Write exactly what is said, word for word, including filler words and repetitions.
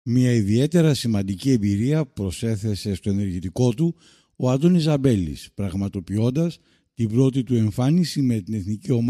Μια ιδιαίτερα σημαντική εμπειρία προσέθεσε στο ενεργητικό του ο Αντώνης Ζαμπέλης, πραγματοποιώντας την πρώτη του εμφάνιση με την εθνική ομάδα